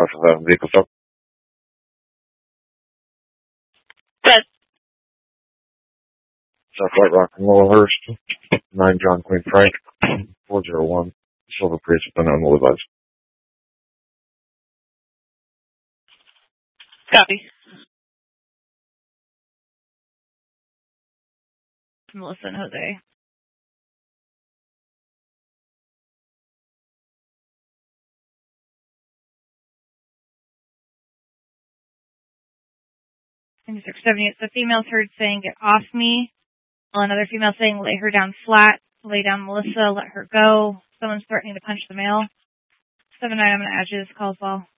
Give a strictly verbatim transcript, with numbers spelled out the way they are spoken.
five seven vehicle stop. Good. South White Rock and Lowellhurst. nine John Queen Frank. four zero one. Silver Prius with unknown will advise. Copy. Melissa and Jose. six seventy-eight. The female's heard saying, "Get off me." Well, another female saying, "Lay her down flat. Lay down Melissa. Let her go." Someone's threatening to punch the male. seven nine, I'm going to add you this call as well.